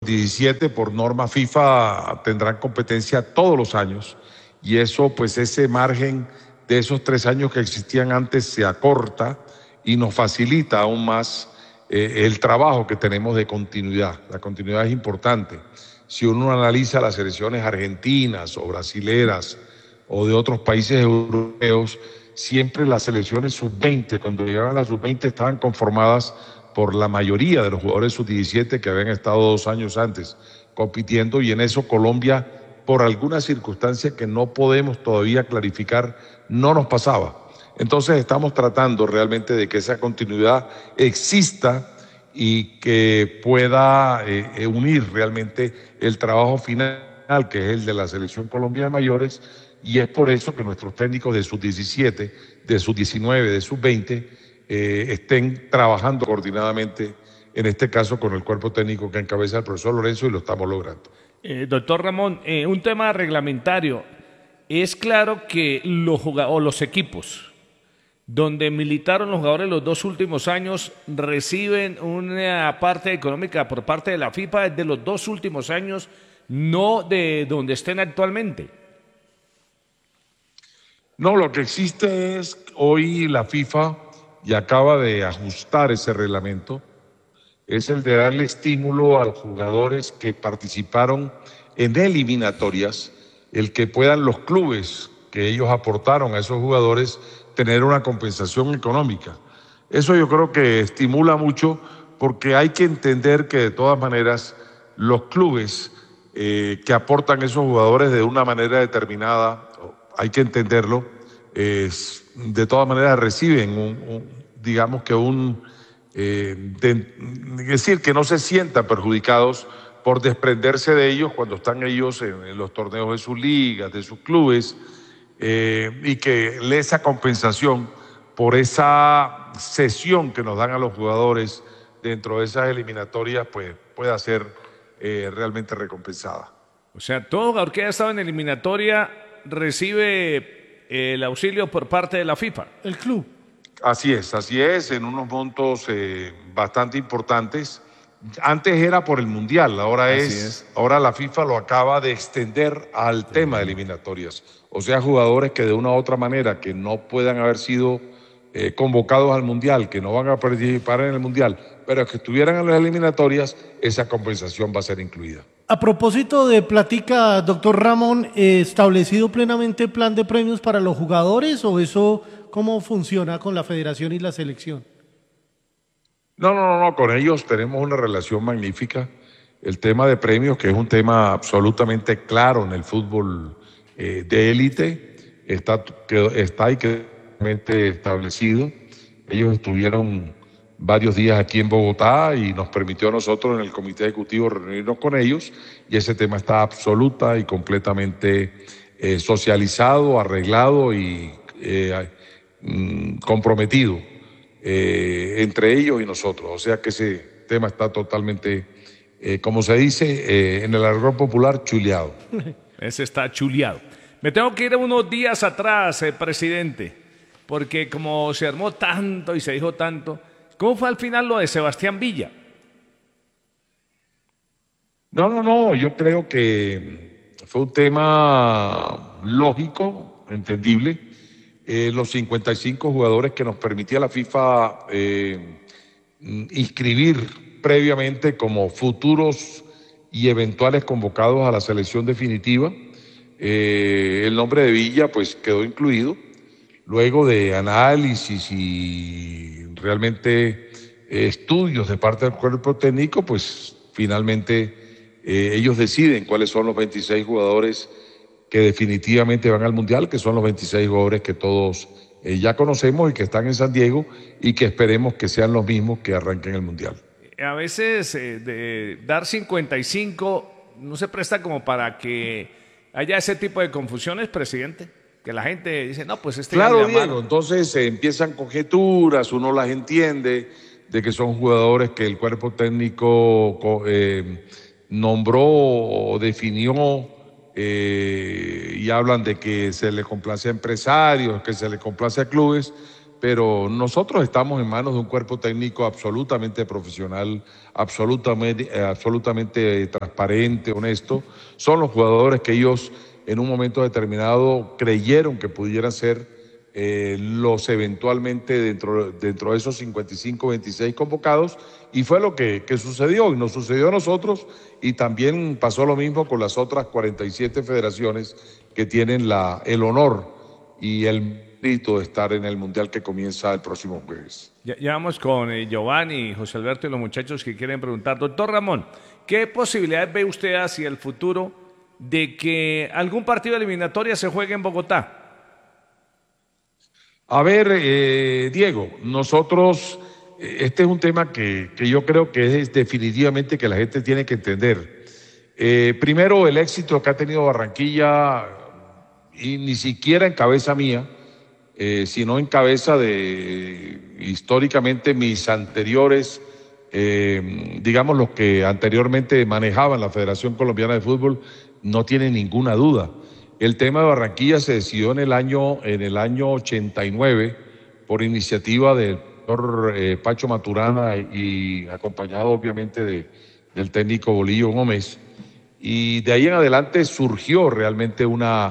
sub-17 por norma FIFA tendrán competencia todos los años y eso, pues ese margen de esos 3 años que existían antes se acorta y nos facilita aún más el trabajo que tenemos de continuidad. La continuidad es importante. Si uno analiza las selecciones argentinas o brasileras o de otros países europeos, siempre las selecciones sub-20, cuando llegaban a las sub-20, estaban conformadas por la mayoría de los jugadores sub-17 que habían estado 2 años antes compitiendo, y en eso Colombia, por alguna circunstancia que no podemos todavía clarificar, no nos pasaba. Entonces estamos tratando realmente de que esa continuidad exista y que pueda unir realmente el trabajo final, que es el de la Selección Colombia de mayores, y es por eso que nuestros técnicos de sub-17, de sub-19, de sub-20 estén trabajando coordinadamente, en este caso con el cuerpo técnico que encabeza el profesor Lorenzo, y lo estamos logrando. Doctor Ramón, un tema reglamentario. Es claro que los equipos donde militaron los jugadores los 2 últimos años reciben una parte económica por parte de la FIFA de los 2 últimos años, no de donde estén actualmente. No, lo que existe es hoy la FIFA, y acaba de ajustar ese reglamento, es el de darle estímulo a los jugadores que participaron en eliminatorias, el que puedan los clubes que ellos aportaron a esos jugadores tener una compensación económica. Eso yo creo que estimula mucho, porque hay que entender que de todas maneras los clubes que aportan esos jugadores de una manera determinada, hay que entenderlo, de todas maneras reciben digamos que es decir, que no se sientan perjudicados por desprenderse de ellos cuando están ellos en los torneos de sus ligas, de sus clubes, y que esa compensación por esa cesión que nos dan a los jugadores dentro de esas eliminatorias, pues pueda ser realmente recompensada. O sea, todo jugador que haya estado en eliminatoria recibe el auxilio por parte de la FIFA. El club. Así es, en unos montos bastante importantes. Antes era por el Mundial, ahora la FIFA lo acaba de extender al tema de eliminatorias. O sea, jugadores que de una u otra manera que no puedan haber sido convocados al Mundial, que no van a participar en el Mundial, pero que estuvieran en las eliminatorias, esa compensación va a ser incluida. A propósito de platica, doctor Ramón, ¿establecido plenamente el plan de premios para los jugadores o eso cómo funciona con la federación y la selección? No, con ellos tenemos una relación magnífica. El tema de premios, que es un tema absolutamente claro en el fútbol de élite, está y claramente establecido. Ellos estuvieron varios días aquí en Bogotá y nos permitió a nosotros en el comité ejecutivo reunirnos con ellos, y ese tema está absoluta y completamente socializado, arreglado y comprometido entre ellos y nosotros. O sea que ese tema está totalmente, como se dice en el argot popular, chuleado. Ese está chuleado. Me tengo que ir unos días atrás, presidente, porque como se armó tanto y se dijo tanto, ¿cómo fue al final lo de Sebastián Villa? No, yo creo que fue un tema lógico, entendible. Los 55 jugadores que nos permitía la FIFA inscribir previamente como futuros y eventuales convocados a la selección definitiva, el nombre de Villa pues quedó incluido. Luego de análisis y realmente estudios de parte del cuerpo técnico, pues finalmente ellos deciden cuáles son los 26 jugadores que definitivamente van al Mundial, que son los 26 jugadores que todos ya conocemos y que están en San Diego, y que esperemos que sean los mismos que arranquen el Mundial. A veces de dar 55 no se presta como para que haya ese tipo de confusiones, presidente. Que la gente dice, no, pues Claro, Diego, entonces empiezan conjeturas, uno las entiende, de que son jugadores que el cuerpo técnico nombró o definió, y hablan de que se le complace a empresarios, que se le complace a clubes, pero nosotros estamos en manos de un cuerpo técnico absolutamente profesional, absolutamente transparente. transparente, honesto, son los jugadores que ellos en un momento determinado creyeron que pudieran ser los eventualmente dentro de esos 55, 26 convocados, y fue lo que sucedió, y nos sucedió a nosotros, y también pasó lo mismo con las otras 47 federaciones que tienen el honor y el mérito de estar en el Mundial que comienza el próximo jueves. Ya vamos con Giovanni, José Alberto y los muchachos que quieren preguntar. Doctor Ramón, ¿qué posibilidades ve usted hacia el futuro de que algún partido eliminatoria se juegue en Bogotá? A ver, Diego, nosotros, este es un tema que yo creo que es definitivamente que la gente tiene que entender. Primero, el éxito que ha tenido Barranquilla, y ni siquiera en cabeza mía, sino en cabeza de históricamente mis anteriores, digamos los que anteriormente manejaban la Federación Colombiana de Fútbol, no tiene ninguna duda. El tema de Barranquilla se decidió en el año 89 por iniciativa del doctor Pacho Maturana y acompañado obviamente del técnico Bolillo Gómez. Y de ahí en adelante surgió realmente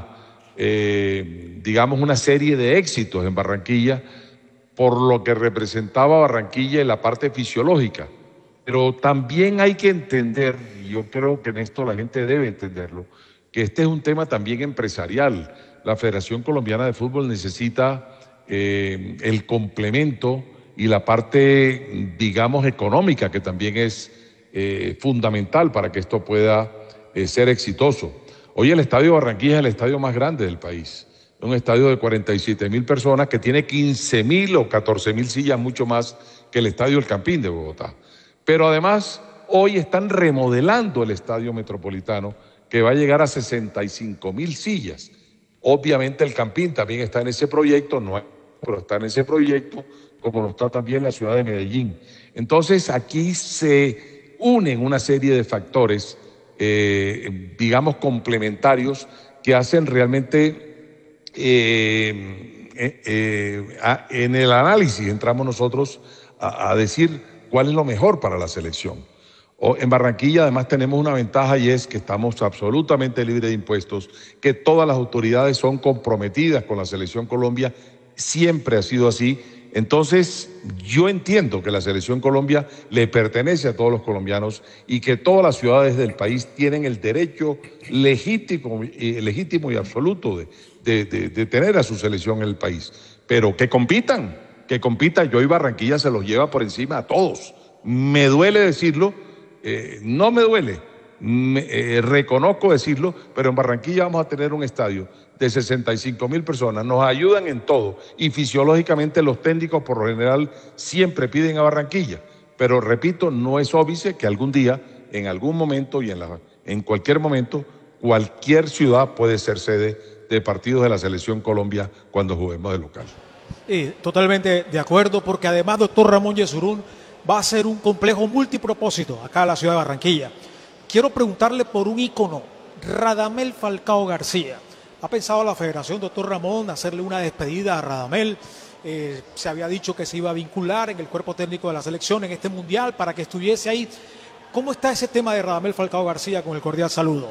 digamos una serie de éxitos en Barranquilla por lo que representaba Barranquilla en la parte fisiológica. Pero también hay que entender, y yo creo que en esto la gente debe entenderlo, que este es un tema también empresarial. La Federación Colombiana de Fútbol necesita el complemento y la parte, digamos, económica, que también es fundamental para que esto pueda ser exitoso. Hoy el Estadio Barranquilla es el estadio más grande del país. Es un estadio de 47.000 personas que tiene 15.000 o 14.000 sillas, mucho más que el Estadio El Campín de Bogotá. Pero además, hoy están remodelando el Estadio Metropolitano, que va a llegar a 65.000 sillas. Obviamente el Campín también está en ese proyecto, no, pero está en ese proyecto, como lo está también la ciudad de Medellín. Entonces aquí se unen una serie de factores, digamos, complementarios que hacen realmente, en el análisis entramos nosotros a decir cuál es lo mejor para la selección. En Barranquilla además tenemos una ventaja y es que estamos absolutamente libres de impuestos, que todas las autoridades son comprometidas con la Selección Colombia, siempre ha sido así. Entonces yo entiendo que la Selección Colombia le pertenece a todos los colombianos y que todas las ciudades del país tienen el derecho legítimo y absoluto de tener a su selección en el país. Pero que compitan, yo y Barranquilla se los lleva por encima a todos. Me duele decirlo, no me duele, reconozco decirlo, pero en Barranquilla vamos a tener un estadio de 65.000 personas, nos ayudan en todo y fisiológicamente los técnicos por lo general siempre piden a Barranquilla, pero repito, no es óbice que algún día, en algún momento y en cualquier momento, cualquier ciudad puede ser sede de partidos de la Selección Colombia cuando juguemos de local. Totalmente de acuerdo, porque además, doctor Ramón Yesurún, va a ser un complejo multipropósito acá en la ciudad de Barranquilla. Quiero preguntarle por un ícono, Radamel Falcao García. ¿Ha pensado la federación, doctor Ramón, hacerle una despedida a Radamel? Se había dicho que se iba a vincular en el cuerpo técnico de la selección en este mundial para que estuviese ahí. ¿Cómo está ese tema de Radamel Falcao García? Con el cordial saludo.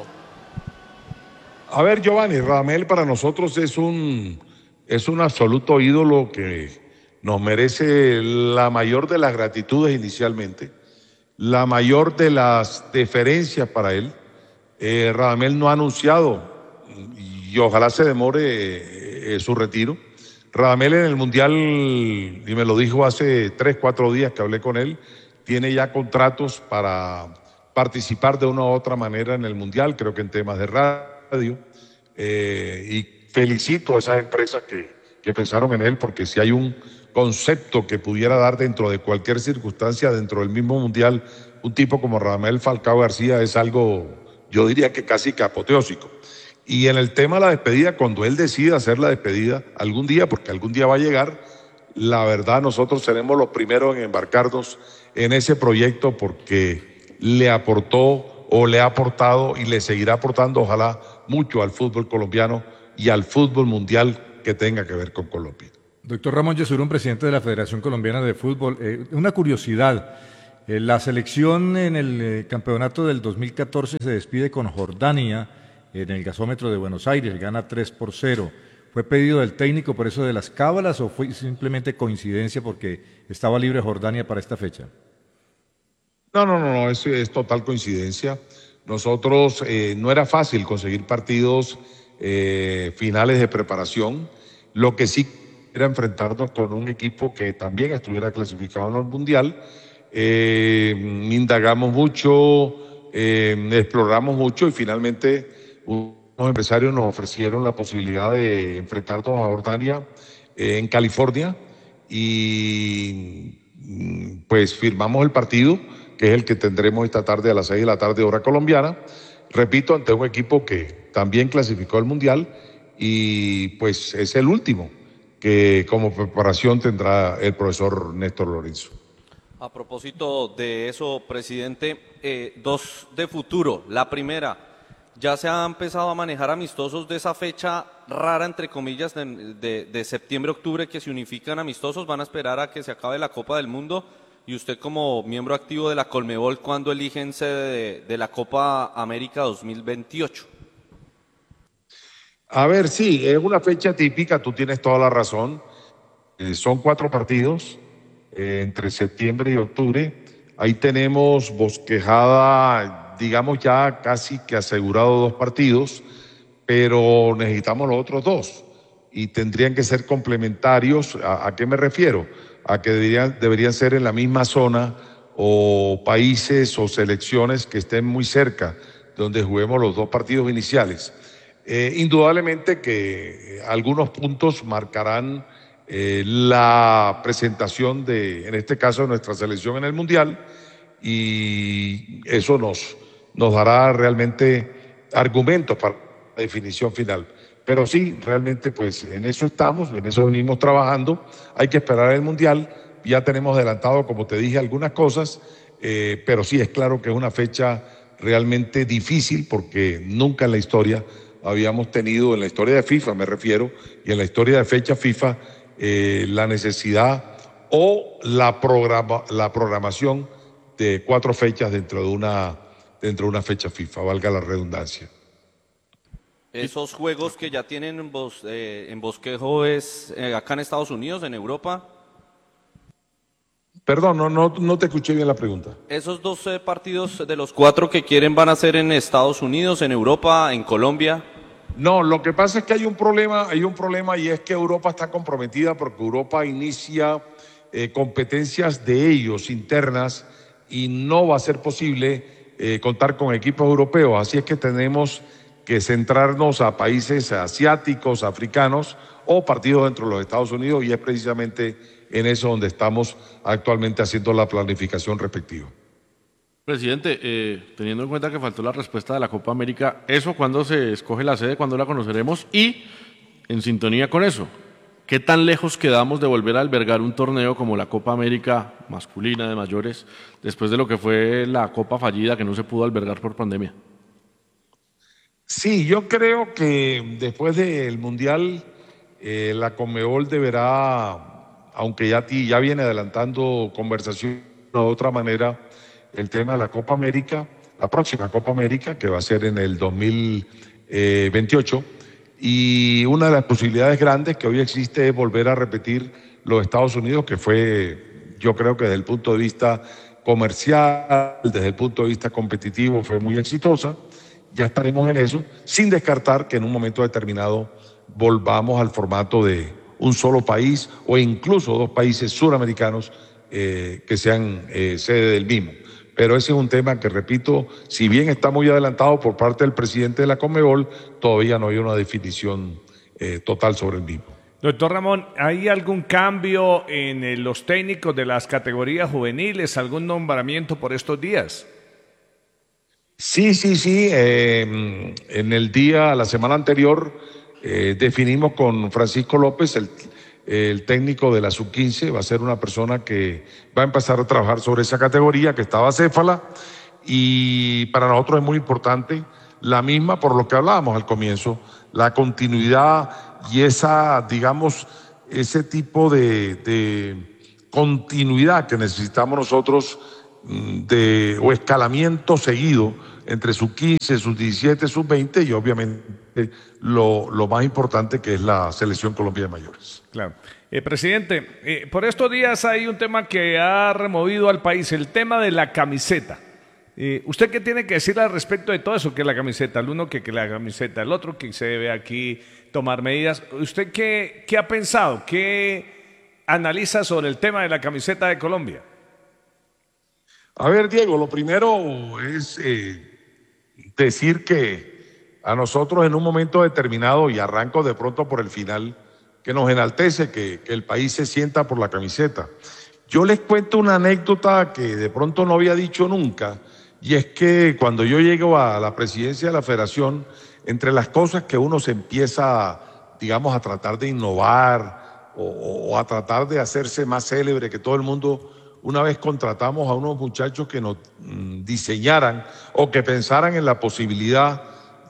A ver, Giovanni, Radamel para nosotros es un absoluto ídolo que nos merece la mayor de las gratitudes inicialmente, la mayor de las deferencias para él. Radamel no ha anunciado y ojalá se demore su retiro. Radamel en el Mundial, y me lo dijo hace 3, 4 días que hablé con él, tiene ya contratos para participar de una u otra manera en el Mundial, creo que en temas de radio, y felicito a esas empresas que pensaron en él, porque si hay un concepto que pudiera dar dentro de cualquier circunstancia, dentro del mismo Mundial, un tipo como Radamel Falcao García es algo, yo diría que casi que apoteósico. Y en el tema de la despedida, cuando él decida hacer la despedida algún día, porque algún día va a llegar, la verdad nosotros seremos los primeros en embarcarnos en ese proyecto, porque le aportó o le ha aportado y le seguirá aportando, ojalá, mucho al fútbol colombiano y al fútbol mundial que tenga que ver con Colombia. Doctor Ramón Yesurún, presidente de la Federación Colombiana de Fútbol, una curiosidad. La selección en el campeonato del 2014 se despide con Jordania en el gasómetro de Buenos Aires, gana 3-0. ¿Fue pedido del técnico por eso de las cábalas o fue simplemente coincidencia porque estaba libre Jordania para esta fecha? No, es total coincidencia. Nosotros no era fácil conseguir partidos finales de preparación. Lo que sí era enfrentarnos con un equipo que también estuviera clasificado en el Mundial. Indagamos mucho, exploramos mucho y finalmente unos empresarios nos ofrecieron la posibilidad de enfrentarnos a Jordania en California y pues firmamos el partido, que es el que tendremos esta tarde a las 6 de la tarde hora colombiana. Repito, ante un equipo que también clasificó al Mundial y pues es el último que como preparación tendrá el profesor Néstor Lorenzo. A propósito de eso, presidente, dos de futuro. La primera, ya se ha empezado a manejar amistosos de esa fecha rara, entre comillas, de septiembre-octubre, que se unifican amistosos. Van a esperar a que se acabe la Copa del Mundo. Y usted, como miembro activo de la Colmebol, ¿cuándo eligen sede de la Copa América 2028? A ver, sí, es una fecha típica, tú tienes toda la razón. Son 4 partidos entre septiembre y octubre. Ahí tenemos bosquejada, digamos ya casi que asegurado 2 partidos, pero necesitamos los otros 2 y tendrían que ser complementarios. ¿A qué me refiero? A que deberían ser en la misma zona o países o selecciones que estén muy cerca, donde juguemos los 2 partidos iniciales. Indudablemente que algunos puntos marcarán la presentación de, en este caso, de nuestra selección en el Mundial y eso nos dará realmente argumentos para la definición final. Pero sí, realmente pues en eso estamos, en eso venimos trabajando, hay que esperar el Mundial, ya tenemos adelantado, como te dije, algunas cosas, pero sí es claro que es una fecha realmente difícil porque nunca en la historia habíamos tenido, en la historia de FIFA me refiero, y en la historia de fecha FIFA, la necesidad o la programación de 4 fechas dentro de una fecha FIFA, valga la redundancia. ¿Esos juegos que ya tienen en bosquejo es acá en Estados Unidos, en Europa? Perdón, no te escuché bien la pregunta. ¿Esos 12 partidos de los 4 que quieren van a ser en Estados Unidos, en Europa, en Colombia? No, lo que pasa es que hay un problema y es que Europa está comprometida porque Europa inicia competencias de ellos internas y no va a ser posible contar con equipos europeos. Así es que tenemos que centrarnos a países asiáticos, africanos o partidos dentro de los Estados Unidos y es precisamente en eso donde estamos actualmente haciendo la planificación respectiva. Presidente, teniendo en cuenta que faltó la respuesta de la Copa América, ¿eso cuándo se escoge la sede, cuándo la conoceremos? Y, en sintonía con eso, ¿qué tan lejos quedamos de volver a albergar un torneo como la Copa América masculina de mayores, después de lo que fue la Copa fallida que no se pudo albergar por pandemia? Sí, yo creo que después del Mundial, la Conmebol deberá, aunque ya viene adelantando conversación de otra manera, el tema de la Copa América, la próxima Copa América, que va a ser en el 2028, y una de las posibilidades grandes que hoy existe es volver a repetir los Estados Unidos, que fue, yo creo que desde el punto de vista comercial, desde el punto de vista competitivo, fue muy exitosa. Ya estaremos en eso, sin descartar que en un momento determinado volvamos al formato de un solo país o incluso 2 países suramericanos que sean sede del mismo. Pero ese es un tema que, repito, si bien está muy adelantado por parte del presidente de la Conmebol, todavía no hay una definición total sobre el mismo. Doctor Ramón, ¿hay algún cambio en los técnicos de las categorías juveniles, algún nombramiento por estos días? Sí. En el día, la semana anterior, definimos con Francisco López, el técnico de la Sub-15, va a ser una persona que va a empezar a trabajar sobre esa categoría que estaba acéfala y para nosotros es muy importante la misma por lo que hablábamos al comienzo, la continuidad y esa, digamos, ese tipo de continuidad que necesitamos nosotros o escalamiento seguido entre sus 15, sus 17, sus 20 y obviamente lo más importante que es la selección Colombia de mayores. Claro. Presidente, por estos días hay un tema que ha removido al país, el tema de la camiseta. ¿Usted qué tiene que decir al respecto de todo eso? Que la camiseta, el uno que la camiseta, el otro que se debe aquí tomar medidas. ¿Usted qué ha pensado? ¿Qué analiza sobre el tema de la camiseta de Colombia? A ver, Diego, lo primero es decir que a nosotros en un momento determinado, y arranco de pronto por el final, que nos enaltece que el país se sienta por la camiseta. Yo les cuento una anécdota que de pronto no había dicho nunca, y es que cuando yo llego a la presidencia de la federación, entre las cosas que uno se empieza, digamos, a tratar de innovar o a tratar de hacerse más célebre que todo el mundo, una vez contratamos a unos muchachos que nos diseñaran o que pensaran en la posibilidad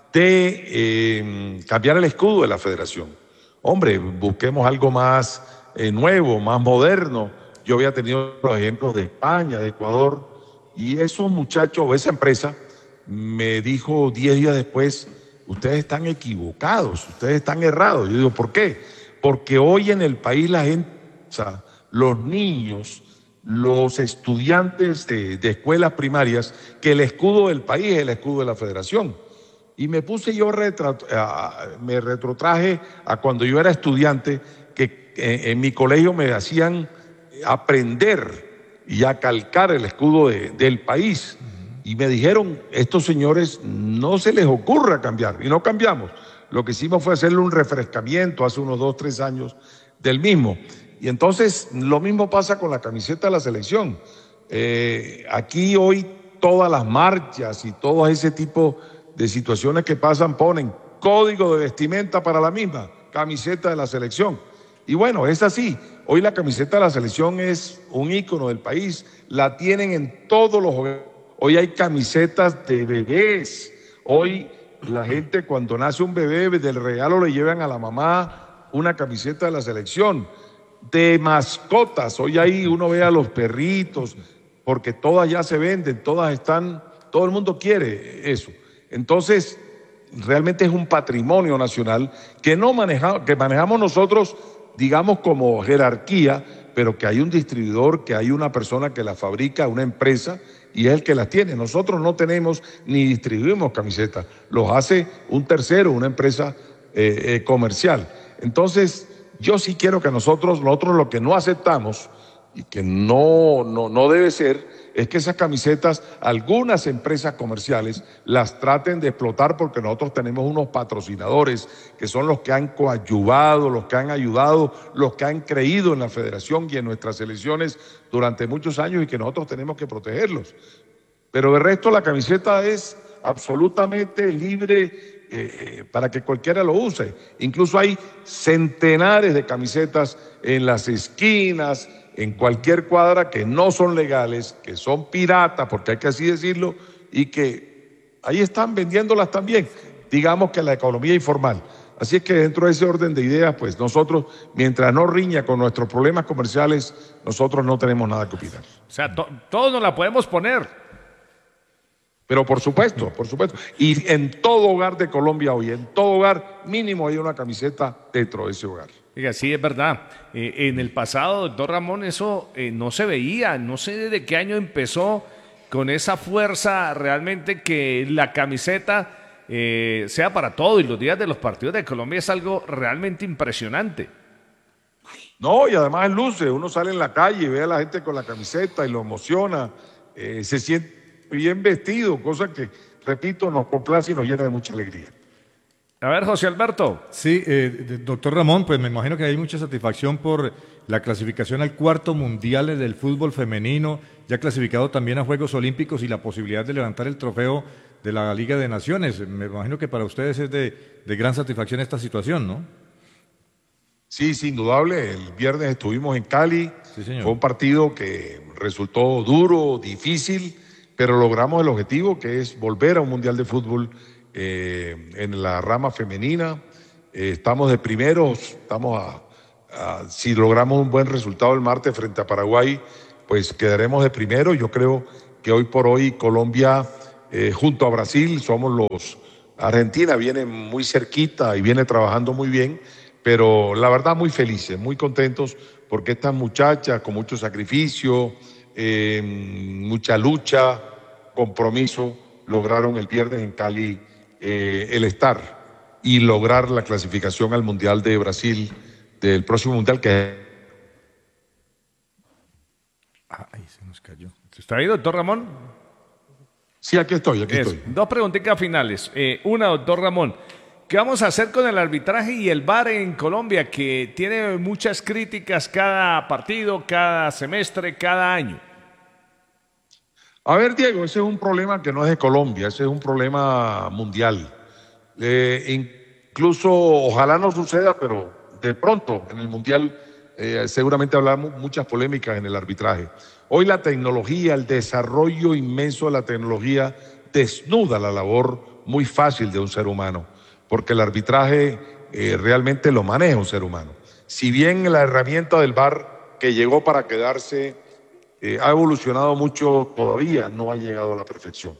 de cambiar el escudo de la federación. Hombre, busquemos algo más nuevo, más moderno. Yo había tenido los ejemplos de España, de Ecuador, y esos muchachos o esa empresa me dijo 10 días después, ustedes están equivocados, ustedes están errados. Yo digo, ¿por qué? Porque hoy en el país la gente, o sea, los niños, los estudiantes de escuelas primarias, que el escudo del país es el escudo de la federación. Y me puse yo, me retrotraje a cuando yo era estudiante, que en mi colegio me hacían aprender y a calcar el escudo del país. Y me dijeron, estos señores no se les ocurra cambiar, y no cambiamos. Lo que hicimos fue hacerle un refrescamiento hace unos 2, 3 años del mismo. Y entonces lo mismo pasa con la camiseta de la selección. Aquí hoy todas las marchas y todo ese tipo de situaciones que pasan ponen código de vestimenta para la misma camiseta de la selección. Y bueno, es así. Hoy la camiseta de la selección es un ícono del país. La tienen en todos los hogares. Hoy hay camisetas de bebés. Hoy la gente cuando nace un bebé del regalo le llevan a la mamá una camiseta de la selección. De mascotas. Hoy ahí uno ve a los perritos porque todas ya se venden, todas están, todo el mundo quiere eso. Entonces, realmente es un patrimonio nacional que manejamos nosotros, digamos, como jerarquía, pero que hay un distribuidor, que hay una persona que la fabrica, una empresa, y es el que las tiene. Nosotros no tenemos ni distribuimos camisetas, los hace un tercero, una empresa comercial. Entonces, yo sí quiero que nosotros lo que no aceptamos y que no debe ser, es que esas camisetas, algunas empresas comerciales las traten de explotar porque nosotros tenemos unos patrocinadores que son los que han coadyuvado, los que han ayudado, los que han creído en la federación y en nuestras selecciones durante muchos años y que nosotros tenemos que protegerlos. Pero de resto la camiseta es absolutamente libre para que cualquiera lo use. Incluso hay centenares de camisetas en las esquinas, en cualquier cuadra que no son legales, que son piratas, porque hay que así decirlo, y que ahí están vendiéndolas también, digamos que la economía informal. Así es que dentro de ese orden de ideas, pues nosotros, mientras no riña con nuestros problemas comerciales, nosotros no tenemos nada que opinar. O sea, todos nos la podemos poner. Pero por supuesto. Y en todo hogar de Colombia hoy, en todo hogar mínimo hay una camiseta dentro de ese hogar. Oiga, sí, es verdad. En el pasado, doctor Ramón, eso no se veía. No sé desde qué año empezó con esa fuerza realmente que la camiseta sea para todo. Y los días de los partidos de Colombia es algo realmente impresionante. No, y además luce. Uno sale en la calle y ve a la gente con la camiseta y lo emociona. Se siente bien vestido, cosa que, repito, nos complace y nos llena de mucha alegría. A ver, José Alberto. Sí, doctor Ramón, pues me imagino que hay mucha satisfacción por la clasificación al 4º Mundial del fútbol femenino, ya clasificado también a Juegos Olímpicos y la posibilidad de levantar el trofeo de la Liga de Naciones. Me imagino que para ustedes es de gran satisfacción esta situación, ¿no? Sí, sin indudable. El viernes estuvimos en Cali. Sí, señor. Fue un partido que resultó duro, difícil, pero logramos el objetivo, que es volver a un Mundial de Fútbol en la rama femenina. Estamos de primeros, si logramos un buen resultado el martes frente a Paraguay, pues quedaremos de primero. Yo creo que hoy por hoy Colombia, junto a Brasil, Argentina viene muy cerquita y viene trabajando muy bien, pero la verdad muy felices, muy contentos, porque estas muchachas con mucho sacrificio, mucha lucha, compromiso, lograron el viernes en Cali el estar y lograr la clasificación al Mundial de Brasil, del próximo Mundial que... Ahí se nos cayó. ¿Está ahí, doctor Ramón? Sí, aquí estoy. Dos preguntitas finales. Una, doctor Ramón. ¿Qué vamos a hacer con el arbitraje y el VAR en Colombia, que tiene muchas críticas cada partido, cada semestre, cada año? A ver, Diego, ese es un problema que no es de Colombia, ese es un problema mundial. Incluso, ojalá no suceda, pero de pronto en el mundial seguramente hablamos muchas polémicas en el arbitraje. Hoy la tecnología, el desarrollo inmenso de la tecnología desnuda la labor muy fácil de un ser humano, porque el arbitraje realmente lo maneja un ser humano. Si bien la herramienta del VAR, que llegó para quedarse, ha evolucionado mucho, todavía no ha llegado a la perfección.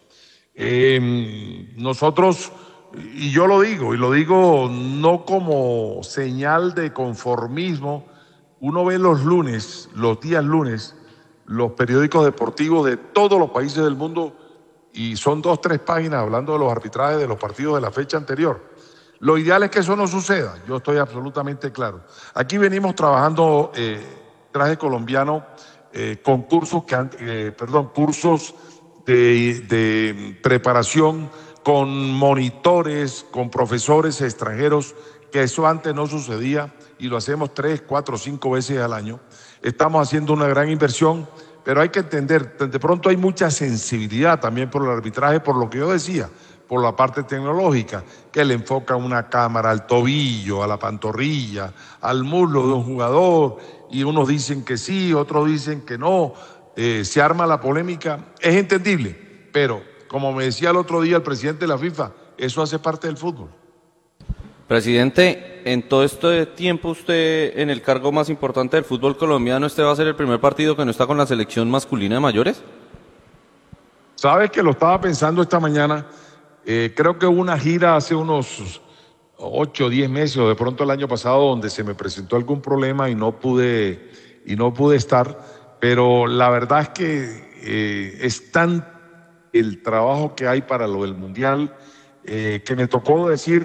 Nosotros, y yo lo digo no como señal de conformismo, uno ve los días lunes, los periódicos deportivos de todos los países del mundo, y son 2 o 3 páginas hablando de los arbitrajes de los partidos de la fecha anterior. Lo ideal es que eso no suceda, yo estoy absolutamente claro. Aquí venimos trabajando arbitraje colombiano con cursos de preparación, con monitores, con profesores extranjeros, que eso antes no sucedía, y lo hacemos 3, 4, 5 veces al año. Estamos haciendo una gran inversión, pero hay que entender, de pronto hay mucha sensibilidad también por el arbitraje, por lo que yo decía, por la parte tecnológica, que le enfoca una cámara al tobillo, a la pantorrilla, al muslo de un jugador, y unos dicen que sí, otros dicen que no, se arma la polémica. Es entendible, pero como me decía el otro día el presidente de la FIFA, eso hace parte del fútbol. Presidente, en todo este tiempo usted en el cargo más importante del fútbol colombiano, ¿este va a ser el primer partido que no está con la selección masculina de mayores? Sabes que lo estaba pensando esta mañana. Creo que hubo una gira hace unos 8 o 10 meses, o de pronto el año pasado, donde se me presentó algún problema y no pude estar, pero la verdad es que es tan el trabajo que hay para lo del Mundial que me tocó decir,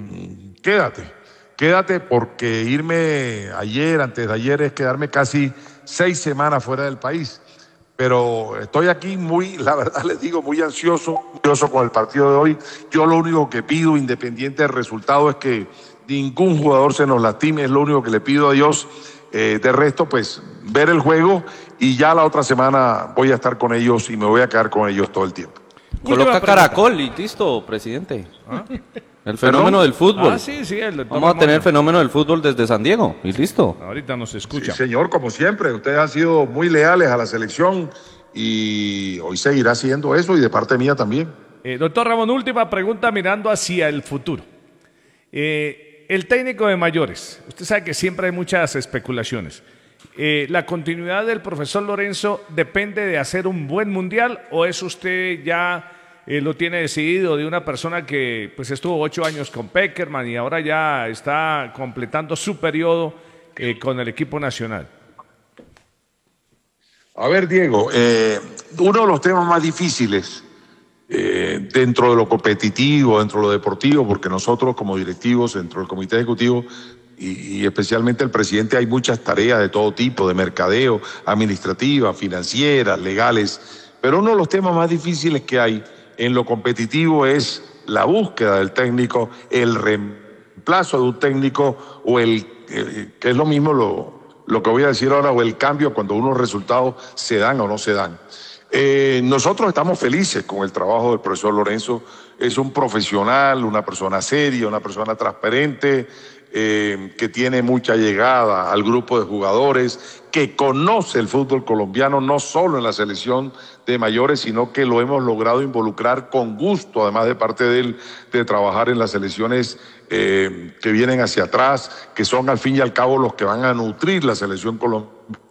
quédate, porque irme antes de ayer, es quedarme casi 6 semanas fuera del país. Pero estoy aquí la verdad les digo, muy ansioso con el partido de hoy. Yo lo único que pido, independiente del resultado, es que ningún jugador se nos lastime, es lo único que le pido a Dios. De resto, pues, ver el juego, y ya la otra semana voy a estar con ellos y me voy a quedar con ellos todo el tiempo. Coloca Caracol y listo, presidente. El fenómeno del fútbol. Sí, Vamos a tener el fenómeno del fútbol desde San Diego y listo. Ahorita nos escucha. Sí, señor, como siempre, ustedes han sido muy leales a la selección y hoy seguirá siendo eso, y de parte mía también. Doctor Ramón, última pregunta mirando hacia el futuro. El técnico de mayores, usted sabe que siempre hay muchas especulaciones. ¿La continuidad del profesor Lorenzo depende de hacer un buen mundial, o es usted ya lo tiene decidido, de una persona que pues estuvo 8 años con Peckerman y ahora ya está completando su periodo con el equipo nacional? A ver, Diego, uno de los temas más difíciles dentro de lo competitivo, dentro de lo deportivo, porque nosotros como directivos, dentro del comité ejecutivo y especialmente el presidente, hay muchas tareas de todo tipo, de mercadeo, administrativas, financieras, legales, pero uno de los temas más difíciles que hay en lo competitivo es la búsqueda del técnico, el reemplazo de un técnico, o que es lo mismo lo que voy a decir ahora, o el cambio cuando unos resultados se dan o no se dan. Nosotros estamos felices con el trabajo del profesor Lorenzo. Es un profesional, una persona seria, una persona transparente, que tiene mucha llegada al grupo de jugadores, que conoce el fútbol colombiano, no solo en la selección de mayores, sino que lo hemos logrado involucrar con gusto, además de parte de él, de trabajar en las selecciones que vienen hacia atrás, que son al fin y al cabo los que van a nutrir la selección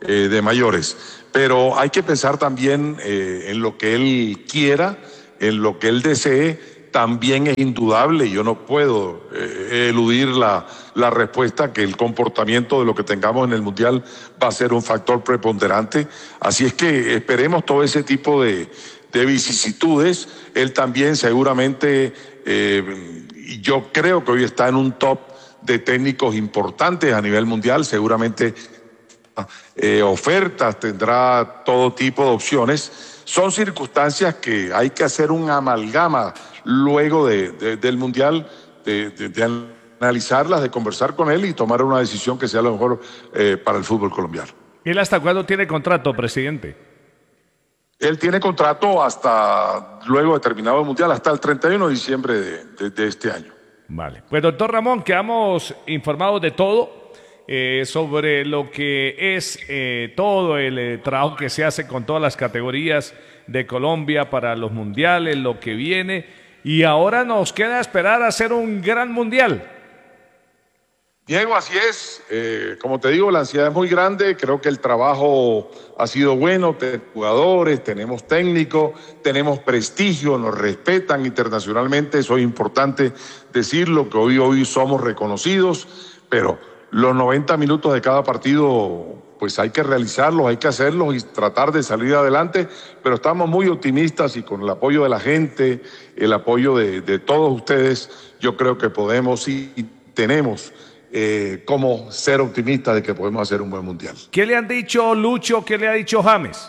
de mayores. Pero hay que pensar también en lo que él quiera, en lo que él desee. También es indudable, yo no puedo eludir la respuesta, que el comportamiento de lo que tengamos en el Mundial va a ser un factor preponderante. Así es que esperemos todo ese tipo de vicisitudes. Él también seguramente, yo creo que hoy está en un top de técnicos importantes a nivel mundial, seguramente ofertas, tendrá todo tipo de opciones. Son circunstancias que hay que hacer un amalgama luego del Mundial, de analizarlas, de conversar con él y tomar una decisión que sea lo mejor para el fútbol colombiano. ¿Él hasta cuándo tiene contrato, presidente? Él tiene contrato hasta luego de terminado el Mundial, hasta el 31 de diciembre de este año. Vale. Pues doctor Ramón, quedamos informados de todo sobre lo que es todo el trabajo que se hace con todas las categorías de Colombia para los mundiales, lo que viene. Y ahora nos queda esperar a hacer un gran mundial. Diego, así es. Como te digo, la ansiedad es muy grande. Creo que el trabajo ha sido bueno. Tenemos jugadores, tenemos técnicos, tenemos prestigio, nos respetan internacionalmente. Eso es importante decirlo, que hoy somos reconocidos. Pero los 90 minutos de cada partido, pues hay que realizarlos, hay que hacerlos y tratar de salir adelante. Pero estamos muy optimistas y con el apoyo de la gente, el apoyo de todos ustedes, yo creo que podemos y tenemos como ser optimistas de que podemos hacer un buen mundial. ¿Qué le han dicho Lucho? ¿Qué le ha dicho James?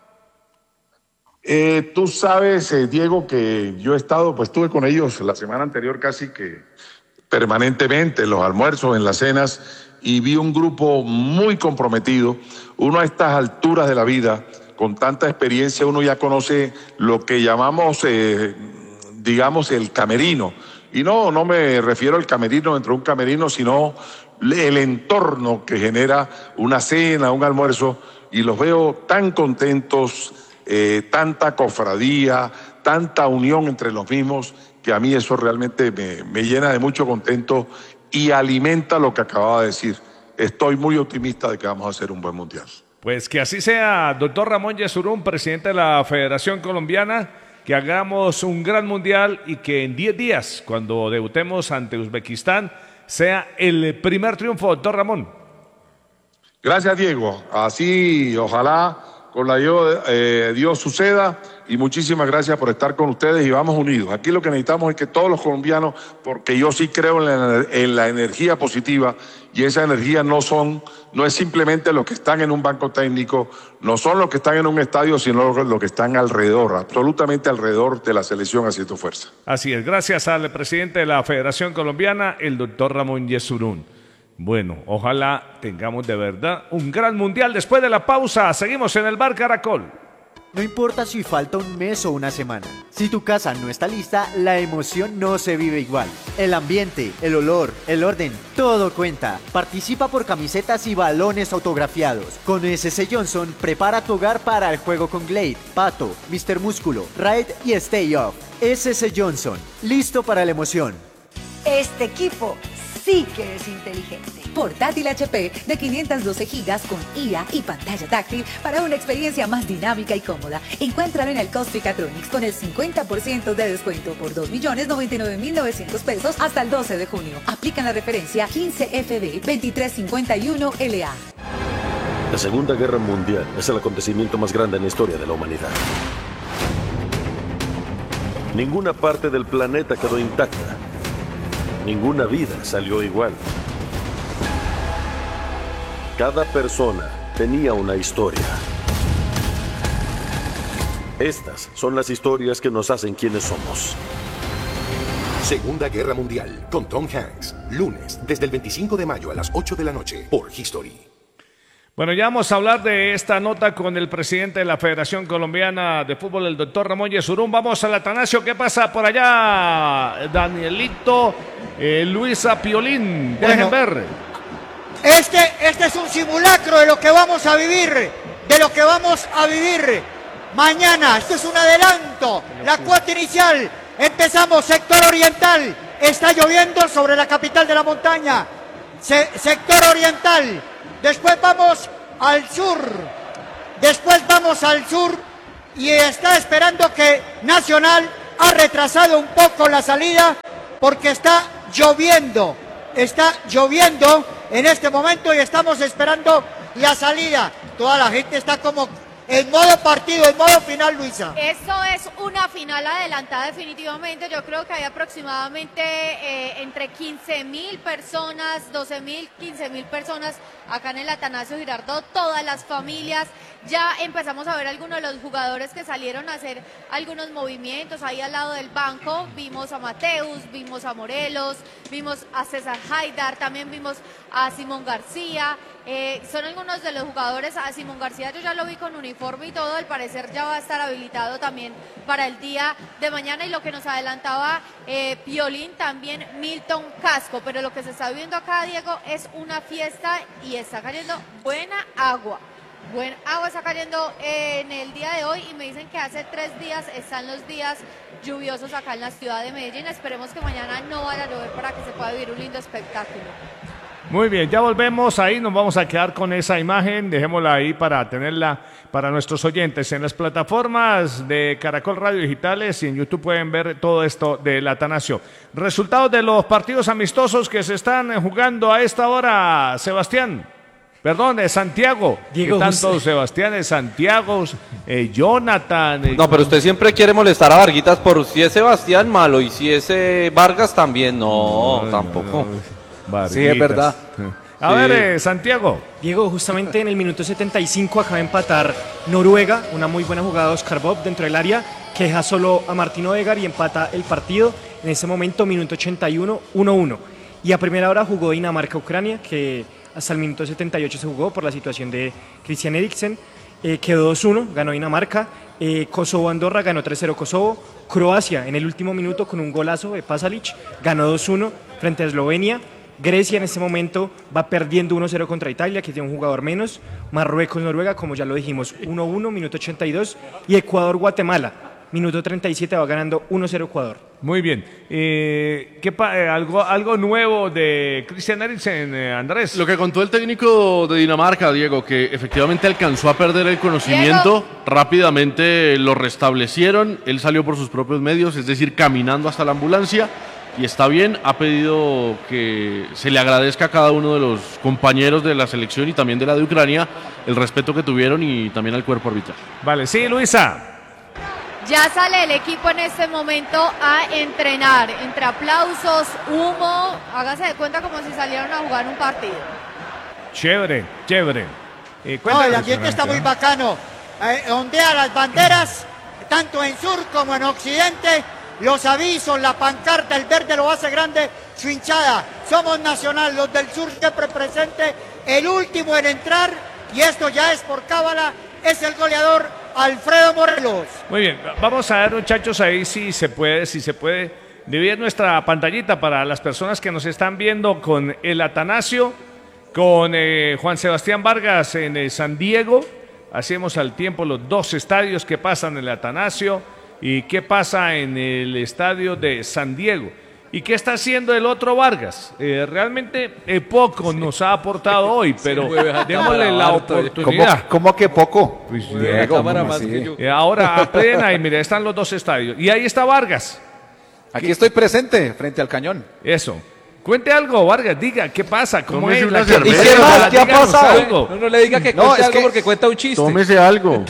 Tú sabes, Diego, que yo estuve con ellos la semana anterior casi que permanentemente en los almuerzos, en las cenas, y vi un grupo muy comprometido. Uno a estas alturas de la vida, con tanta experiencia, uno ya conoce lo que llamamos, digamos, el camerino. Y no me refiero al camerino dentro de un camerino, sino el entorno que genera una cena, un almuerzo, y los veo tan contentos, tanta cofradía, tanta unión entre los mismos, que a mí eso realmente me llena de mucho contento y alimenta lo que acababa de decir. Estoy muy optimista de que vamos a hacer un buen mundial. Pues que así sea, doctor Ramón Yesurún, presidente de la Federación Colombiana, que hagamos un gran mundial y que en 10 días, cuando debutemos ante Uzbekistán, sea el primer triunfo, doctor Ramón. Gracias, Diego. Así, ojalá con la ayuda de Dios suceda, y muchísimas gracias por estar con ustedes y vamos unidos. Aquí lo que necesitamos es que todos los colombianos, porque yo sí creo en la energía positiva, y esa energía no es simplemente los que están en un banco técnico, no son los que están en un estadio, sino los que están alrededor, absolutamente alrededor de la selección haciendo fuerza. Así es, gracias al presidente de la Federación Colombiana, el doctor Ramón Yesurún. Bueno, ojalá tengamos de verdad un gran mundial. Después de la pausa, seguimos en el Bar Caracol. No importa si falta un mes o una semana. Si tu casa no está lista, la emoción no se vive igual. El ambiente, el olor, el orden, todo cuenta. Participa por camisetas y balones autografiados. Con SC Johnson, prepara tu hogar para el juego con Glade, Pato, Mr. Músculo, Raid y Stay Off. SC Johnson, listo para la emoción. Este equipo sí que es inteligente. Portátil HP de 512 GB con IA y pantalla táctil para una experiencia más dinámica y cómoda. Encuéntralo en el Costricatronics con el 50% de descuento por 2.099.900 pesos hasta el 12 de junio. Aplican la referencia 15FB2351LA. La Segunda Guerra Mundial es el acontecimiento más grande en la historia de la humanidad. Ninguna parte del planeta quedó intacta. Ninguna vida salió igual. Cada persona tenía una historia. Estas son las historias que nos hacen quienes somos. Segunda Guerra Mundial, con Tom Hanks. Lunes, desde el 25 de mayo a las 8 de la noche, por History. Bueno, ya vamos a hablar de esta nota con el presidente de la Federación Colombiana de Fútbol, el doctor Ramón Yesurún. Vamos al Atanasio. ¿Qué pasa por allá, Danielito? Luisa Piolín, dejen ver. Este es un simulacro de lo que vamos a vivir, mañana. Esto es un adelanto, la cuota inicial. Empezamos sector oriental, está lloviendo sobre la capital de la montaña, sector oriental. Después vamos al sur. Después vamos al sur y está esperando que Nacional ha retrasado un poco la salida porque está lloviendo. Está lloviendo en este momento y estamos esperando la salida. Toda la gente está como en modo partido, en modo final, Luisa. Esto es una final adelantada definitivamente. Yo creo que hay aproximadamente entre 15.000 personas, 12.000, 15.000 personas acá en el Atanasio Girardot, todas las familias. Ya empezamos a ver algunos de los jugadores que salieron a hacer algunos movimientos ahí al lado del banco. Vimos a Mateus, vimos a Morelos, vimos a César Haidar, también vimos a Simón García. Son algunos de los jugadores. A Simón García yo ya lo vi con uniforme y todo, al parecer ya va a estar habilitado también para el día de mañana, y lo que nos adelantaba Piolín, también Milton Casco. Pero lo que se está viendo acá, Diego, es una fiesta y está cayendo buena agua. Buen agua está cayendo en el día de hoy, y me dicen que hace 3 días están los días lluviosos acá en la ciudad de Medellín. Esperemos que mañana no vaya a llover para que se pueda vivir un lindo espectáculo. Muy bien, ya volvemos ahí, nos vamos a quedar con esa imagen, dejémosla ahí para tenerla para nuestros oyentes. En las plataformas de Caracol Radio Digitales y en YouTube pueden ver todo esto del Atanasio. Resultados de los partidos amistosos que se están jugando a esta hora, Sebastián. Perdón, Santiago. Diego, ¿Qué tanto Sebastián, Santiago, Jonathan? No, pero usted siempre quiere molestar a Varguitas por si es Sebastián, malo, y si es Vargas también, no, tampoco. Sí, es verdad. A ver, Santiago. Diego, justamente en el minuto 75 acaba de empatar Noruega, una muy buena jugada de Oscar Bob dentro del área, que deja solo a Martín Odegaard y empata el partido. En ese momento, minuto 81, 1-1. Y a primera hora jugó Dinamarca-Ucrania, que hasta el minuto 78 se jugó por la situación de Christian Eriksen. Quedó 2-1, ganó Dinamarca. Kosovo-Andorra ganó 3-0 Kosovo. Croacia en el último minuto con un golazo de Pasalic ganó 2-1 frente a Eslovenia. Grecia en este momento va perdiendo 1-0 contra Italia, que tiene un jugador menos. Marruecos-Noruega, como ya lo dijimos, 1-1, minuto 82. Y Ecuador-Guatemala, minuto 37, va ganando 1-0 Ecuador. Muy bien. Algo nuevo de Christian Eriksen, Andrés. Lo que contó el técnico de Dinamarca, Diego, que efectivamente alcanzó a perder el conocimiento, rápidamente lo restablecieron, él salió por sus propios medios, es decir, caminando hasta la ambulancia, y está bien, ha pedido que se le agradezca a cada uno de los compañeros de la selección y también de la de Ucrania el respeto que tuvieron, y también al cuerpo arbitral. Vale, sí, Luisa. Ya sale el equipo en este momento a entrenar, entre aplausos, humo, hágase de cuenta como si salieran a jugar un partido. Chévere, chévere. No, el ambiente está muy bacano. Ondea las banderas, tanto en sur como en occidente. Los avisos, la pancarta, el verde lo hace grande, su hinchada. Somos Nacional, los del sur siempre presente, el último en entrar, y esto ya es por cábala, es el goleador Alfredo Morelos. Muy bien, vamos a ver, muchachos, ahí si se puede dividir nuestra pantallita para las personas que nos están viendo con el Atanasio, con Juan Sebastián Vargas en San Diego. Hacemos al tiempo los 2 estadios que pasan en el Atanasio y qué pasa en el estadio de San Diego. ¿Y qué está haciendo el otro Vargas? Realmente poco nos ha aportado hoy, pero démosle la oportunidad. ¿Cómo que poco? Pues, Diego, ahora aprenden ahí, mire, están los 2 estadios. Y ahí está Vargas. Aquí estoy presente, frente al cañón. Eso. Cuente algo, Vargas, diga, ¿qué pasa? ¿Cómo es? ¿Y qué más? ¿Qué ha pasado? No le diga que cuente algo porque cuenta un chiste. Tómese algo.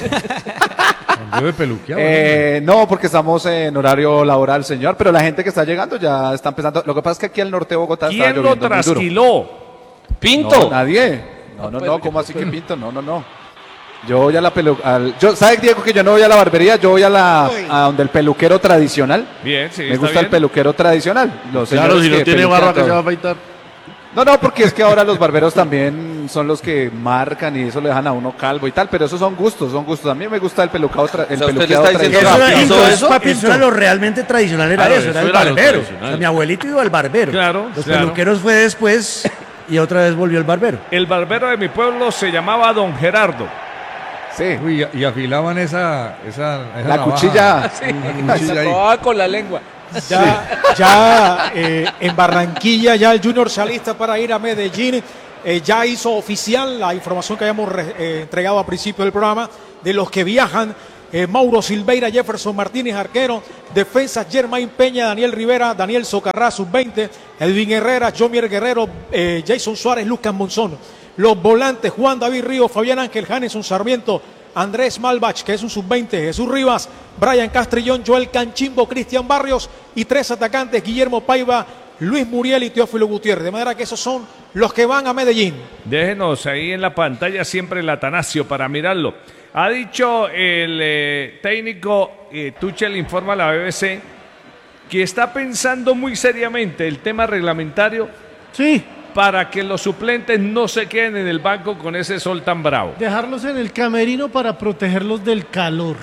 No, porque estamos en horario laboral, señor, pero la gente que está llegando ya está empezando. Lo que pasa es que aquí al norte de Bogotá está lloviendo muy duro. ¿Quién lo trasquiló? ¿Pinto? No, nadie. No, ¿cómo así que Pinto? No. Yo voy a la ¿sabes, Diego, que yo no voy a la barbería? Yo voy a donde el peluquero tradicional. Bien, sí, me gusta el peluquero tradicional. Claro, si no tiene barba, ¿que se va a afeitar? No, porque es que ahora los barberos también son los que marcan y eso le dejan a uno calvo y tal, pero esos son gustos. A mí me gusta el peluqueado tradicional. Eso era lo realmente tradicional, era el barbero. O sea, mi abuelito iba al barbero. Claro, los peluqueros fue después y otra vez volvió el barbero. El barbero de mi pueblo se llamaba Don Gerardo. Sí. Uy, y afilaban esa la cuchilla. Sí, se acababa con la lengua. Ya en Barranquilla ya el Junior se alista para ir a Medellín. ya hizo oficial la información que habíamos entregado al principio del programa de los que viajan. Mauro Silveira, Jefferson Martínez, arquero, defensa Germain Peña, Daniel Rivera, Daniel Socarrá, sub-20, Edwin Herrera, Jomier Guerrero, Jason Suárez, Lucas Monzón. Los volantes, Juan David Ríos, Fabián Ángel, Janeson Sarmiento, Andrés Malbach, que es un sub-20, Jesús Rivas, Brian Castrillón, Joel Canchimbo, Cristian Barrios y 3 atacantes, Guillermo Paiva, Luis Muriel y Teófilo Gutiérrez. De manera que esos son los que van a Medellín. Déjenos ahí en la pantalla siempre el Atanasio para mirarlo. Ha dicho el técnico, Tuchel informa a la BBC, que está pensando muy seriamente el tema reglamentario. Sí. Para que los suplentes no se queden en el banco con ese sol tan bravo. Dejarlos en el camerino para protegerlos del calor.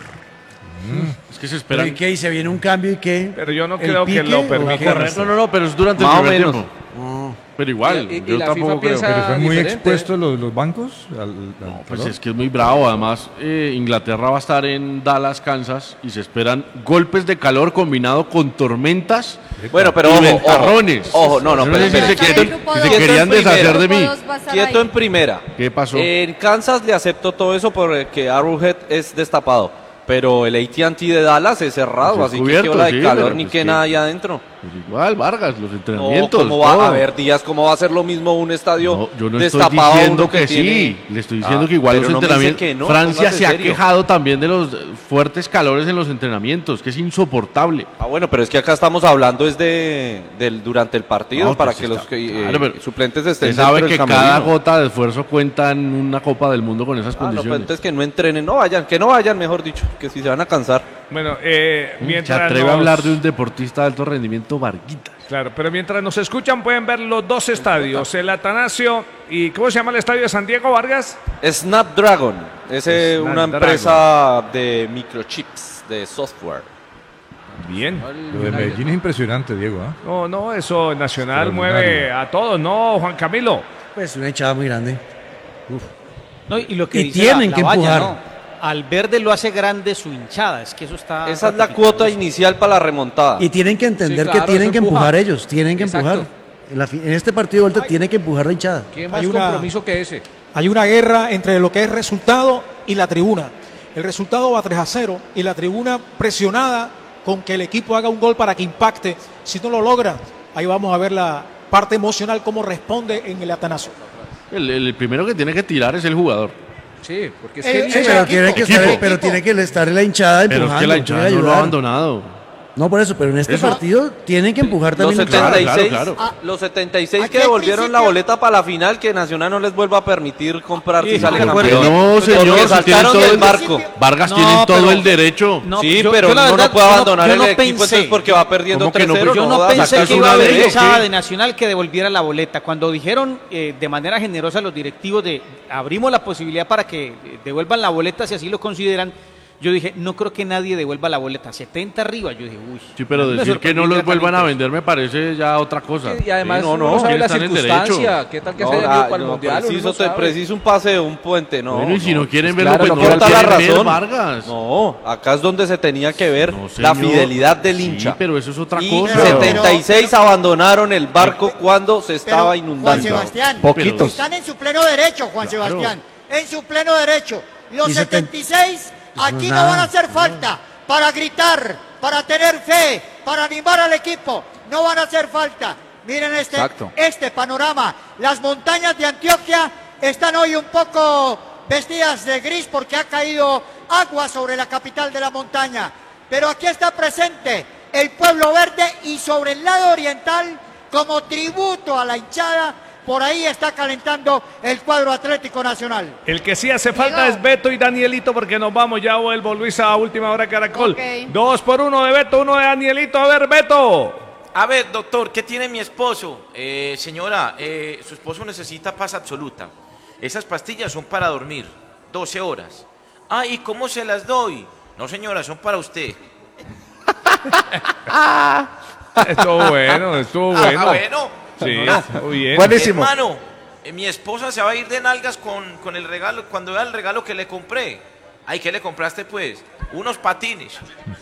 Es que se espera. ¿Y qué? ¿Y se viene un cambio y qué? Pero yo no creo que lo permita. No, pero es durante el primer tiempo. Pero igual, Y yo la tampoco FIFA creo. Pero están muy diferente. expuestos los bancos al Pues calor. es que es muy bravo. Además, Inglaterra va a estar en Dallas, Kansas, y se esperan golpes de calor combinado con tormentas. Bueno, pero y ojo, ventarrones. ojo, no, Yo pero sé si se espere. querían deshacer de mí. Quieto en primera. ¿Qué pasó? En Kansas le acepto todo eso porque Arrowhead es destapado. Pero el AT&T de Dallas es cerrado, Pues es así cubierto, que ola de sí, calor pero ni pues que que- nada allá adentro. Pues igual, Vargas, los No, entrenamientos. ¿cómo va todo. a haber días? ¿Cómo va a ser lo mismo un estadio No, yo no estoy destapado a diciendo uno que tiene- sí, le estoy diciendo que igual pero los no me dice entrenamientos. que no, Francia póngase se ha serio. quejado también de los fuertes calores en los entrenamientos, que es insoportable. Ah, bueno, pero es que acá estamos hablando es durante el partido No, para pues que está- los claro, pero suplentes estén Usted sabe dentro que del cada camerino. gota de esfuerzo cuenta en una Copa del Mundo con esas Ah, no, pues condiciones. entonces que no entrenen, que no vayan, mejor dicho, que si se van a cansar. Bueno, Se mientras atreve a nos- hablar de un deportista de alto rendimiento, Varguita. Claro, pero mientras nos escuchan pueden ver los dos estadios, el Atanasio y ¿cómo se llama el estadio de San Diego, Vargas? Snapdragon, es una Snapdragon. empresa de microchips, de software. Bien. Lo de Medellín es impresionante, Diego. ¿ah? No, eso Nacional Extraordinario. mueve a todos, ¿no, Juan Camilo? Pues una hinchada muy grande. No, y lo que Y dice tienen la que valla, empujar. ¿no? Al verde lo hace grande su hinchada, es que eso está... Esa es la cuota inicial para la remontada. Y tienen que entender Sí, claro, que tienen eso que empuja. empujar ellos, tienen que Exacto. empujar. En este partido de vuelta tiene que empujar la hinchada. ¿Qué más Hay una- compromiso que ese? Hay una guerra entre lo que es resultado y la tribuna. El resultado va 3-0 y la tribuna presionada con que el equipo haga un gol para que impacte. Si no lo logra, ahí vamos a ver la parte emocional, cómo responde en el Atanasio. El primero que tiene que tirar es el jugador. Sí, porque es Sí, que pero tiene que estar en la hinchada Pero empujando. es que la tiene hinchada que no lo ha ayudar. abandonado. No, por eso, pero en este Eso. partido tienen que empujar Los también. la hinchada. 76, los 76 que devolvieron la boleta para la final, que Nacional no les vuelva a permitir comprar si sale campeón. No, señor, Porque si tienen saltaron todo del el barco. Vargas No, tienen todo pero- el derecho. No, Sí, yo- pero yo la uno verdad, no puede yo abandonar yo el no equipo pensé- entonces porque va perdiendo ¿Cómo que no? 3-0. Yo no jodas, pensé sacas que iba una a haber derecha. hinchada de Nacional que devolviera la boleta. Cuando dijeron de manera generosa los directivos de abrimos la posibilidad para que devuelvan la boleta si así lo consideran, yo dije, no creo que nadie devuelva la boleta. 70 arriba, yo dije, uy. Sí, pero me decir que no sorprendí los vuelvan a gratamente. vender me parece ya otra cosa. Y además Sí, no, uno no, sabe la están en derecho. circunstancia. ¿Qué tal que No, se haya ido para el no, mundial? Uno no sabe. preciso un pase de un puente, no. Bueno, y si no quieren pues verlo, claro, pues no no lo corta la quieren ver, razón. Vargas. No, acá es donde se tenía que ver No, la señor. fidelidad del Sí, hincha. pero eso es otra Y cosa. 76 abandonaron el barco cuando se estaba Juan inundando. Sebastián, Poquitos. están en su pleno derecho, Juan Claro. Sebastián, en su pleno derecho. Los Y 76 aquí no nada. van a hacer falta para gritar, para tener fe, para animar al equipo. No van a hacer falta. Miren Exacto. este panorama. Las montañas de Antioquia están hoy un poco vestidas de gris porque ha caído agua sobre la capital de la montaña. Pero aquí está presente el pueblo verde y sobre el lado oriental, como tributo a la hinchada, por ahí está calentando el cuadro Atlético Nacional. El que sí hace falta es Beto y Danielito porque nos vamos, ya vuelvo Luis a última hora Caracol. Ok. 2-1 de Beto, 1 de Danielito. A ver, Beto. A ver, doctor, ¿qué tiene mi esposo? Señora, su esposo necesita paz absoluta. Esas pastillas son para dormir, 12 horas. Ah, ¿y cómo se las doy? No, señora, son para usted. Estuvo bueno, estuvo bueno. Ah, bueno. Sí, estuvo bien. Buenísimo. Hermano, mi esposa se va a ir de nalgas con el regalo, cuando vea el regalo que le compré. Ay, ¿qué le compraste, pues? Unos patines.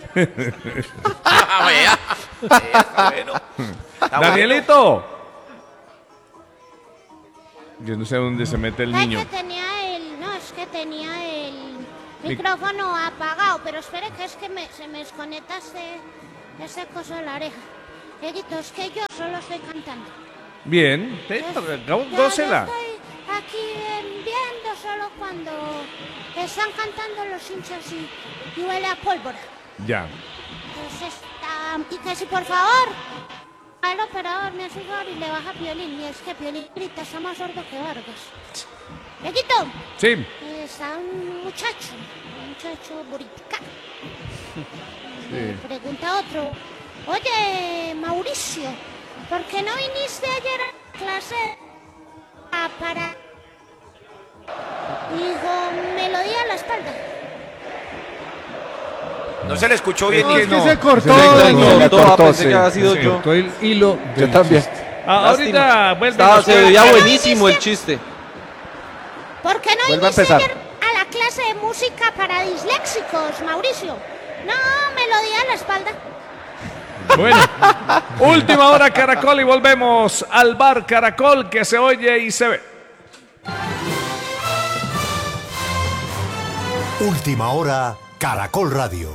Ah, vea. Está bueno. Está Danielito. Yo no sé dónde se mete el Ay, niño. que tenía el micrófono apagado, pero espere que es que se me desconecta ese coso de la oreja. Dieguito, es que yo solo estoy cantando. Bien, gócela. Yo estoy aquí viendo solo cuando están cantando los hinchas y huele a pólvora. Ya. Entonces, y que si por favor al operador me hace un favor y le baja Piolín, y es que Piolín grita, está más sordo que Vargas. Dieguito, Sí. está un muchacho buritica. Sí. Pregunta otro, oye Mauricio, ¿por qué no viniste ayer a clase para... Dijo, melodía a la espalda. No se le escuchó bien. No, es que no. se cortó. Se cortó, pensé sí. que había sido Se yo. cortó el hilo. Yo también. Ahorita vuelve. Se veía buenísimo el chiste. ¿Por qué no Vuelva a viniste empezar. ayer a la clase de música para disléxicos, Mauricio? No, melodía a la espalda. Bueno, última hora Caracol y volvemos al bar Caracol que se oye y se ve. Última hora, Caracol Radio.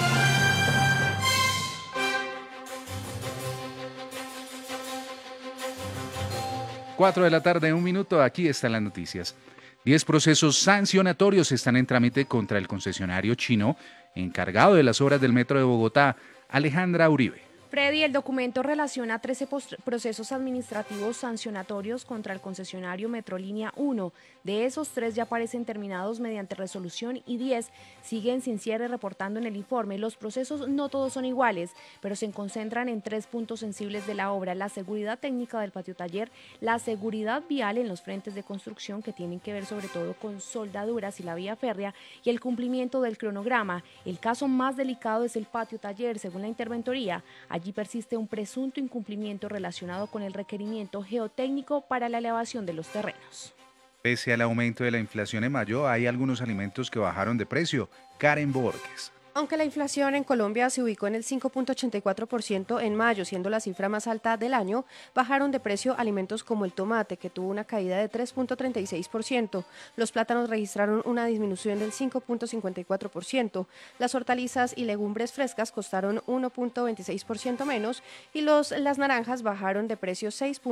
Cuatro de la tarde, 1 minuto, aquí están las noticias. 10 procesos sancionatorios están en trámite contra el concesionario chino encargado de las obras del Metro de Bogotá, Alejandra Uribe. Freddy, el documento relaciona 13 procesos administrativos sancionatorios contra el concesionario Metrolínea 1. De esos, 3 ya parecen terminados mediante resolución y 10 siguen sin cierre, reportando en el informe. Los procesos no todos son iguales, pero se concentran en 3 puntos sensibles de la obra: la seguridad técnica del patio taller, la seguridad vial en los frentes de construcción, que tienen que ver sobre todo con soldaduras y la vía férrea, y el cumplimiento del cronograma. El caso más delicado es el patio taller. Según la interventoría, allí persiste un presunto incumplimiento relacionado con el requerimiento geotécnico para la elevación de los terrenos. Pese al aumento de la inflación en mayo, hay algunos alimentos que bajaron de precio. Karen Borges. Aunque la inflación en Colombia se ubicó en el 5.84% en mayo, siendo la cifra más alta del año, bajaron de precio alimentos como el tomate, que tuvo una caída de 3.36%. Los plátanos registraron una disminución del 5.54%. Las hortalizas y legumbres frescas costaron 1.26% menos y las naranjas bajaron de precio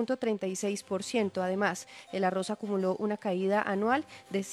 6.36%. Además, el arroz acumuló una caída anual de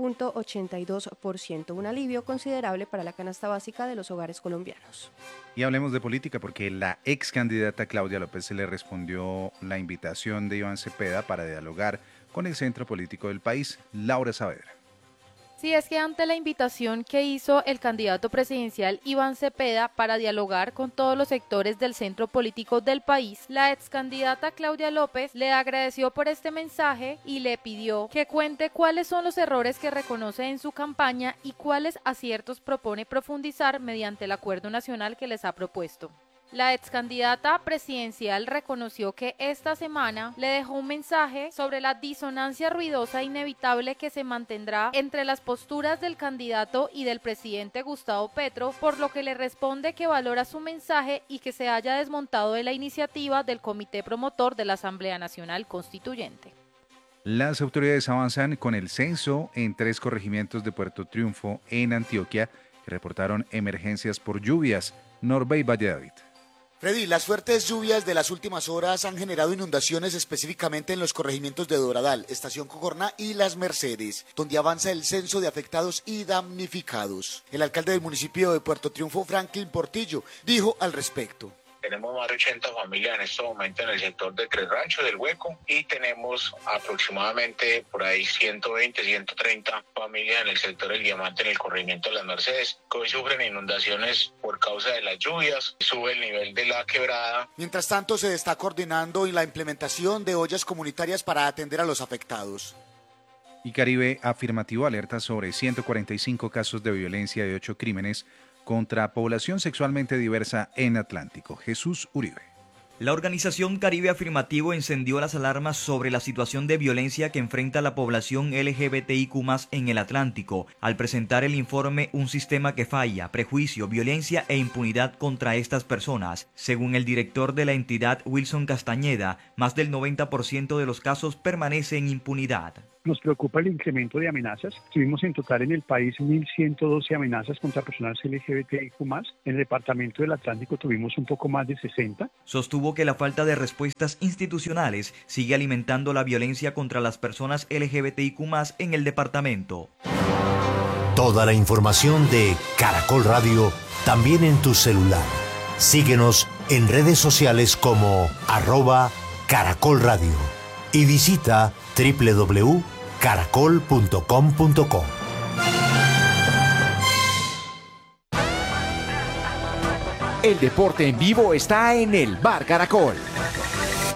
7.82%, un alivio considerable para la canasta básica de los hogares colombianos. Y hablemos de política porque la ex candidata Claudia López se le respondió la invitación de Iván Cepeda para dialogar con el centro político del país. Laura Saavedra. Sí, es que ante la invitación que hizo el candidato presidencial Iván Cepeda para dialogar con todos los sectores del centro político del país, la ex candidata Claudia López le agradeció por este mensaje y le pidió que cuente cuáles son los errores que reconoce en su campaña y cuáles aciertos propone profundizar mediante el acuerdo nacional que les ha propuesto. La ex candidata presidencial reconoció que esta semana le dejó un mensaje sobre la disonancia ruidosa e inevitable que se mantendrá entre las posturas del candidato y del presidente Gustavo Petro, por lo que le responde que valora su mensaje y que se haya desmontado de la iniciativa del comité promotor de la Asamblea Nacional Constituyente. Las autoridades avanzan con el censo en 3 corregimientos de Puerto Triunfo en Antioquia que reportaron emergencias por lluvias. Norbey Valledavid. Freddy, las fuertes lluvias de las últimas horas han generado inundaciones específicamente en los corregimientos de Doradal, Estación Cogorná y Las Mercedes, donde avanza el censo de afectados y damnificados. El alcalde del municipio de Puerto Triunfo, Franklin Portillo, dijo al respecto. Tenemos más de 80 familias en este momento en el sector de Tres Ranchos, del Hueco, y tenemos aproximadamente por ahí 120, 130 familias en el sector del Diamante, en el corregimiento de Las Mercedes, que hoy sufren inundaciones por causa de las lluvias. Sube el nivel de la quebrada. Mientras tanto, se está coordinando la implementación de ollas comunitarias para atender a los afectados. Y Caribe Afirmativo alerta sobre 145 casos de violencia y 8 crímenes contra población sexualmente diversa en Atlántico. Jesús Uribe. La organización Caribe Afirmativo encendió las alarmas sobre la situación de violencia que enfrenta la población LGBTIQ+ en el Atlántico, al presentar el informe Un sistema que falla, prejuicio, violencia e impunidad contra estas personas. Según el director de la entidad, Wilson Castañeda, más del 90% de los casos permanece en impunidad. Nos preocupa el incremento de amenazas. Tuvimos en total en el país 1.112 amenazas contra personas LGBTIQ+. En el departamento del Atlántico tuvimos un poco más de 60. Sostuvo que la falta de respuestas institucionales sigue alimentando la violencia contra las personas LGBTIQ+ en el departamento. Toda la información de Caracol Radio también en tu celular. Síguenos en redes sociales como @Caracol Radio y visita www.caracol.com.co. El deporte en vivo está en el Bar Caracol.